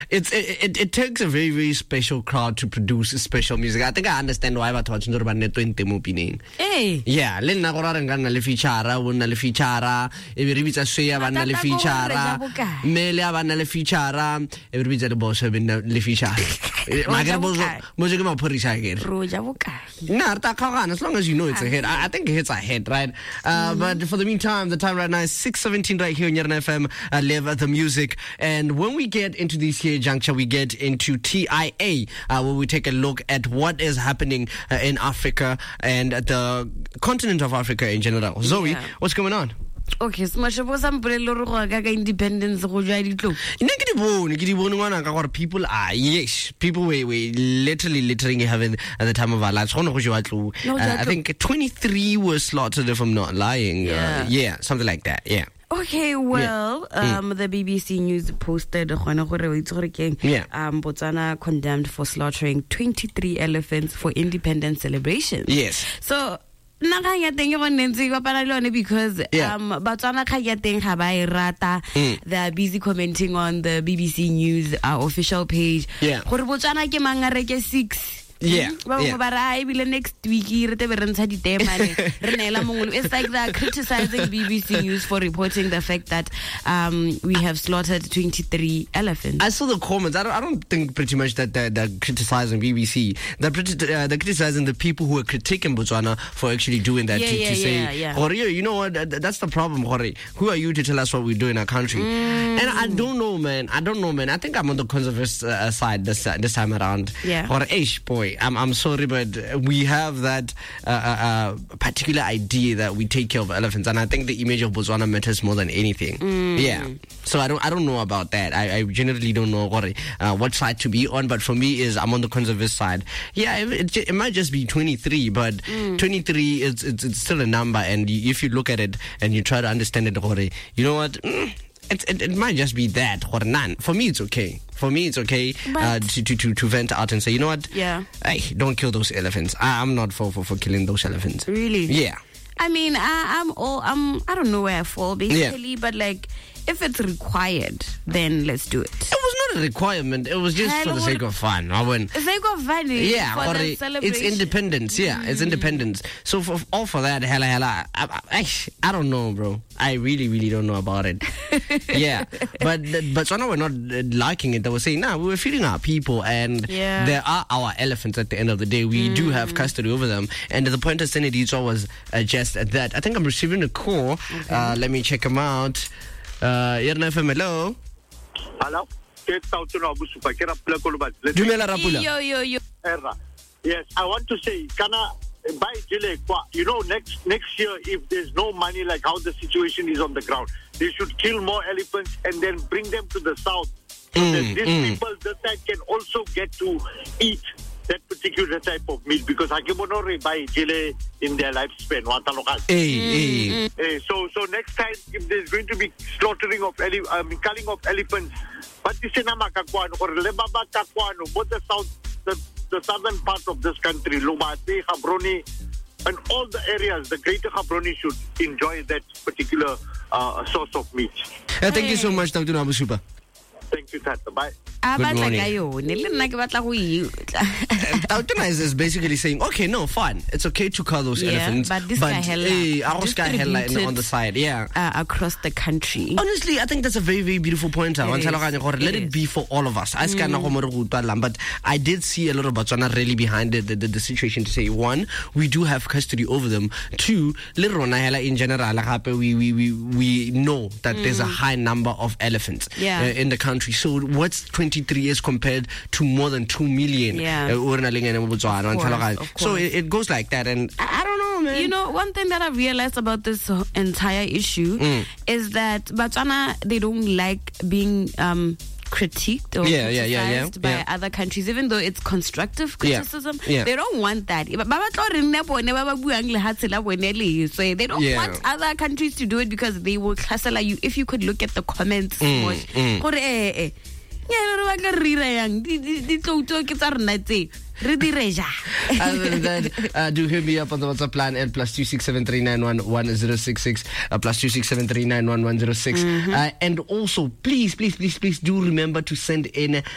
it takes a very, very special crowd to produce special music. I think I understand why batho ba tshwantse ba ne 20 mo pineng. Yeah, le nna go ra re nka nna le feature, o nna le feature, e be re bitsa Shea ba nna le feature, Mele ba nna le feature, e be re bitsa le boss ba nna le feature. Ma ke mo ke maphorisa again. Roja bokae. Nah, as long as you know it's a hit. I think it's a hit, right? But for the meantime, the time right now is 6:17 right here on Nyarna FM, Live the Music. And when we get into this here juncture, we get into TIA, where we take a look at what is happening in Africa and the continent of Africa in general. Zoe, what's going on? Okay, so much of some independence people are people were literally littering heaven at the time of our lives. I think 23 were slaughtered, if I'm not lying. Yeah, something like that. Yeah. Okay, well, the BBC News posted Botswana condemned for slaughtering 23 elephants for independence celebrations. Yes. So because Batswana they are busy commenting on the BBC News official page. Yeah. Next week it's like they're criticizing BBC News for reporting the fact that we have slaughtered 23 elephants. I saw the comments. I don't think pretty much that they're criticizing BBC. They're criticizing the people who are critiquing Botswana for actually doing that. You know what? That's the problem. Who are you to tell us what we do in our country? And I don't know, man. I think I'm on the conservative side this time around. Yeah. Boy, I'm sorry, but we have that particular idea that we take care of elephants, and I think the image of Botswana matters more than anything. Yeah. So I don't know about that. I generally don't know what side to be on, but for me I'm on the conservative side. Yeah, it might just be 23, but 23 it's still a number, and if you look at it and you try to understand it, you know what? It might just be that or none. For me, it's okay. To vent out and say, you know what? Yeah. Hey, don't kill those elephants. I'm not for killing those elephants. Really? Yeah. I mean, I don't know where I fall basically, but like, if it's required, then let's do it. It was not a requirement. It was just for the sake of fun. The sake of fun. Yeah, it's independence. Yeah, it's independence. So for that, I don't know, bro. I really don't know about it. Yeah, but Botswana were not liking it. They were saying, we were feeding our people, and there are our elephants at the end of the day. We do have custody over them. And the point of Senedizo was just that. I think I'm receiving a call. Okay. Let me check them out. Nyarna FM, hello. Hello. Yes, I want to say, by you know, next year, if there's no money, like how the situation is on the ground, they should kill more elephants and then bring them to the south. So that these people that side can also get to eat that particular type of meat, because I can only buy jile in their lifespan. So next time, if there's going to be slaughtering of culling of elephants, but this is or both the southern part of this country, Lomate, Gaborone, and all the areas, the greater Gaborone should enjoy that particular source of meat. Thank you so much, Dr. Abusupa. Thank you, Tata. Bye. Good morning. Tautona is basically saying, okay, no, fine. It's okay to call those elephants. But this guy on the side, across the country. Honestly, I think that's a very, very beautiful point. Let it be for all of us. But I did see a lot of Botswana really behind the situation to say, one, we do have custody over them. Two, in general, we know that there's a high number of elephants in the country. So what's 23 years compared to more than 2 million? So it goes like that, and I don't know, man. You know, one thing that I've realized about this entire issue is that Botswana, they don't like being critiqued or criticized by other countries, even though it's constructive criticism. They don't want that. So they don't want other countries to do it, because they will hustle you. If you could look at the comments, Other than that, do hit me up on the WhatsApp line at +26739111066, +26739111066. And also, please do remember to send in